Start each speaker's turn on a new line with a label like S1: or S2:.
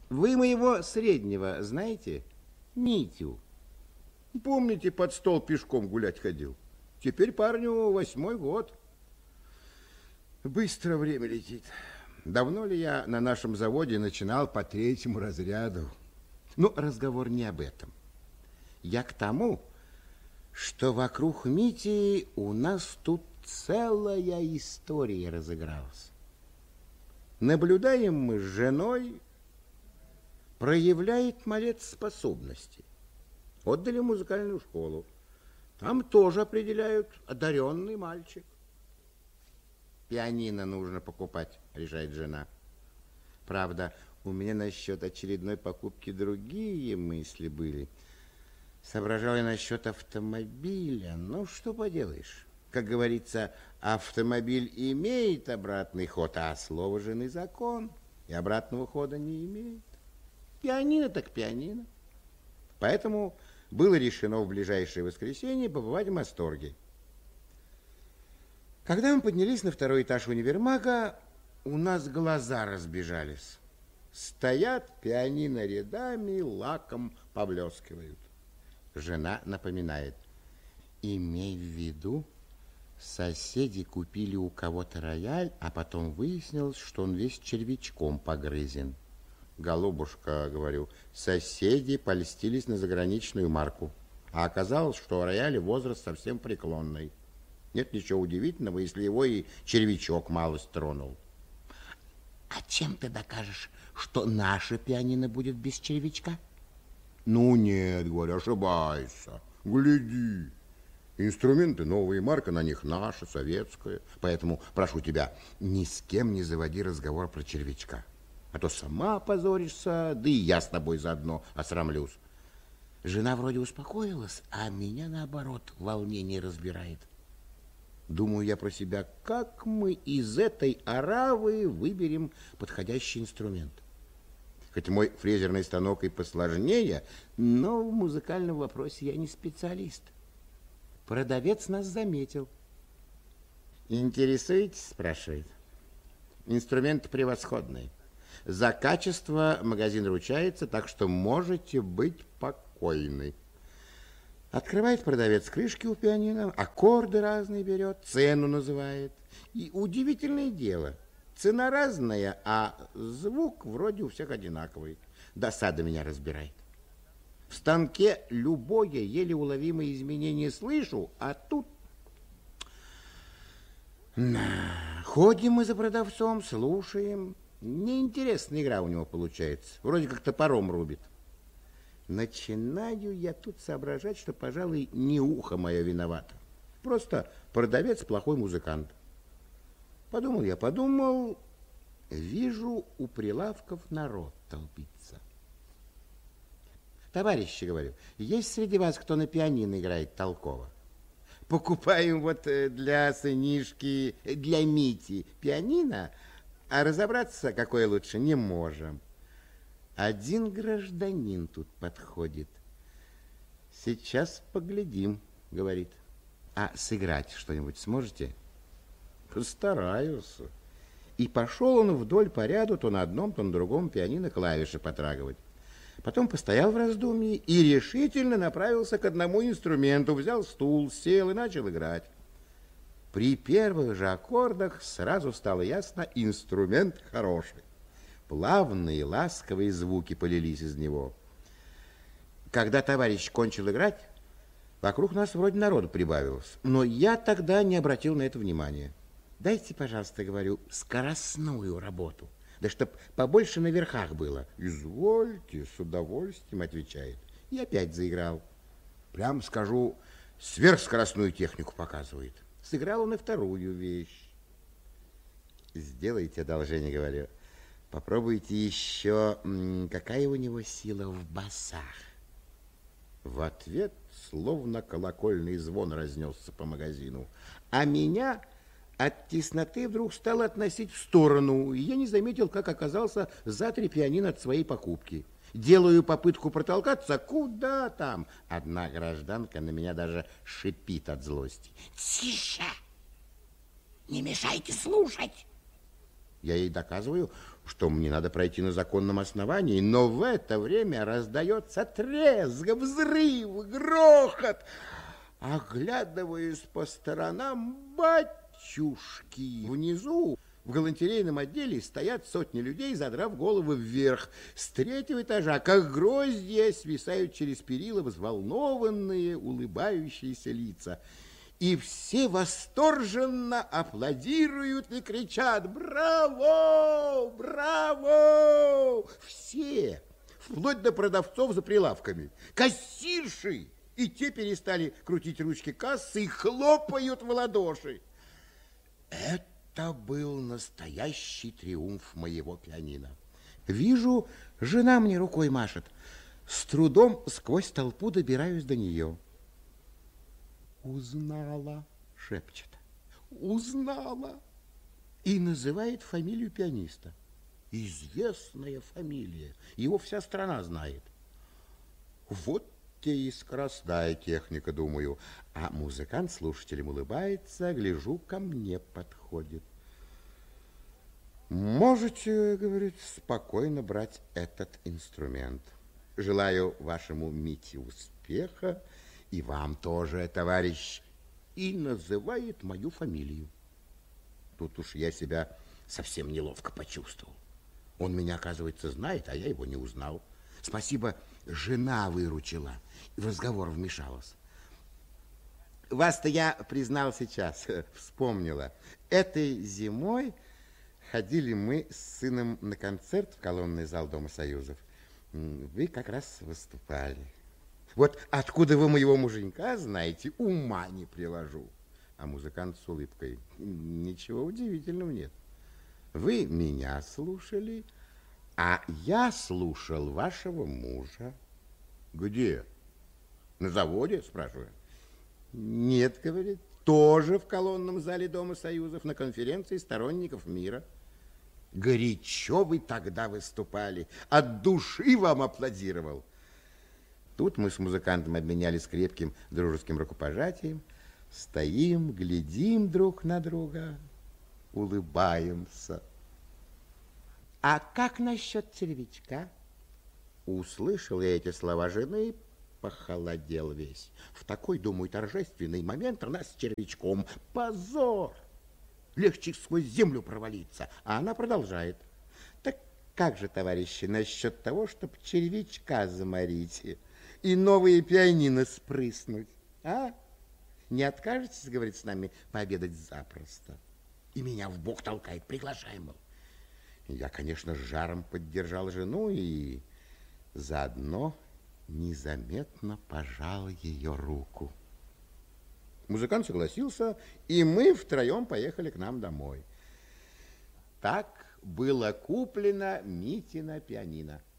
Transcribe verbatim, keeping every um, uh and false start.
S1: Вы моего среднего знаете? Митю.
S2: Помните, под стол пешком гулять ходил? Теперь парню восьмой год. Быстро время летит. Давно ли я на нашем заводе начинал по третьему разряду?
S1: Ну, разговор не об этом. Я к тому, что вокруг Мити у нас тут целая история разыгралась. Наблюдаем мы с женой, проявляет малец способности. Отдали в музыкальную школу. Там тоже определяют одаренный мальчик. Пианино нужно покупать, решает жена. Правда, у меня насчет очередной покупки другие мысли были. Соображал я насчет автомобиля. Ну, что поделаешь. Как говорится, автомобиль имеет обратный ход, а слово жены закон. И обратного хода не имеет. Пианино так пианино. Поэтому было решено в ближайшее воскресенье побывать в Масторге. Когда мы поднялись на второй этаж универмага, у нас глаза разбежались. Стоят пианино рядами, лаком поблескивают. Жена напоминает. Имей в виду, соседи купили у кого-то рояль, а потом выяснилось, что он весь червячком погрызен. Голубушка, говорю, соседи польстились на заграничную марку. А оказалось, что у рояля возраст совсем преклонный. Нет ничего удивительного, если его и червячок малость тронул. А чем ты докажешь, что наше пианино будет без червячка?
S2: Ну нет, говорю, ошибайся. Гляди. Инструменты новые, марка на них наша, советская.
S1: Поэтому прошу тебя, ни с кем не заводи разговор про червячка. А то сама опозоришься, да и я с тобой заодно осрамлюсь. Жена вроде успокоилась, а меня, наоборот, волнение разбирает. Думаю я про себя, как мы из этой оравы выберем подходящий инструмент. Хоть мой фрезерный станок и посложнее, но в музыкальном вопросе я не специалист. Продавец нас заметил. Интересуетесь, спрашивает. Инструменты превосходные. За качество магазин ручается, так что можете быть покойны. Открывает продавец крышки у пианино, аккорды разные берет, цену называет. И удивительное дело, цена разная, а звук вроде у всех одинаковый. Досада меня разбирает. В станке любое еле уловимое изменение слышу, а тут... Ходим мы за продавцом, слушаем. Неинтересная игра у него получается. Вроде как топором рубит. Начинаю я тут соображать, что, пожалуй, не ухо мое виновато. Просто продавец плохой музыкант. Подумал я, подумал, вижу, у прилавков народ толпится. Товарищи, говорю, есть среди вас, кто на пианино играет толково? Покупаем вот для сынишки, для Мити пианино, а разобраться, какое лучше, не можем. Один гражданин тут подходит. Сейчас поглядим, говорит. А сыграть что-нибудь сможете? Постараюсь. И пошел он вдоль по ряду, то на одном, то на другом пианино клавиши потрагивать. Потом постоял в раздумье и решительно направился к одному инструменту, взял стул, сел и начал играть. При первых же аккордах сразу стало ясно, инструмент хороший. Плавные, ласковые звуки полились из него. Когда товарищ кончил играть, вокруг нас вроде народу прибавилось, но я тогда не обратил на это внимания. Дайте, пожалуйста, говорю, скоростную работу, да чтоб побольше на верхах было. Извольте, с удовольствием, отвечает. И опять заиграл. Прям скажу, сверхскоростную технику показывает. Сыграл он и вторую вещь. Сделайте одолжение, говорю. Попробуйте еще, какая у него сила в басах. В ответ словно колокольный звон разнесся по магазину. А меня от тесноты вдруг стало относить в сторону, и я не заметил, как оказался за три пианино от своей покупки. Делаю попытку протолкаться, куда там? Одна гражданка на меня даже шипит от злости. Тише! Не мешайте слушать! Я ей доказываю, что мне надо пройти на законном основании, но в это время раздается треск, взрыв, грохот. Оглядываясь по сторонам, батюшки, внизу в галантерейном отделе стоят сотни людей, задрав головы вверх. С третьего этажа, как гроздья, свисают через перила взволнованные, улыбающиеся лица. И все восторженно аплодируют и кричат: «Браво! Браво!» Все, вплоть до продавцов за прилавками, кассирши, и те перестали крутить ручки кассы и хлопают в ладоши. Это был настоящий триумф моего пианино. Вижу, жена мне рукой машет. С трудом сквозь толпу добираюсь до нее. «Узнала», — шепчет, «узнала». И называет фамилию пианиста. Известная фамилия, его вся страна знает. Вот те и скоростная техника, думаю. А музыкант слушателям улыбается, гляжу, ко мне подходит. «Можете, — говорит, — спокойно брать этот инструмент. Желаю вашему Мите успеха, и вам тоже, товарищ». И называет мою фамилию. Тут уж я себя совсем неловко почувствовал. Он меня, оказывается, знает, а я его не узнал. Спасибо, жена выручила и в разговор вмешалась. Вас-то я признал сейчас, вспомнила. Этой зимой ходили мы с сыном на концерт в колонный зал Дома Союзов. Вы как раз выступали. Вот откуда вы моего муженька знаете, ума не приложу. А музыкант с улыбкой: ничего удивительного нет. Вы меня слушали, а я слушал вашего мужа. Где? На заводе, спрашиваю. Нет, говорит, тоже в колонном зале Дома Союзов на конференции сторонников мира. Горячо вы тогда выступали, от души вам аплодировал. Тут мы с музыкантом обменялись крепким дружеским рукопожатием, стоим, глядим друг на друга, улыбаемся. А как насчет червячка? Услышал я эти слова жены, похолодел весь. В такой, думаю, торжественный момент она с червячком. Позор! Легче сквозь землю провалиться. А она продолжает. Так как же, товарищи, насчет того, чтобы червячка заморить и новые пианино спрыснуть? А? Не откажетесь, говорит, с нами пообедать запросто? И меня в бок толкает, приглашаем, мол. Я, конечно, с жаром поддержал жену и заодно незаметно пожал ее руку. Музыкант согласился, и мы втроем поехали к нам домой. Так было куплено Митино пианино.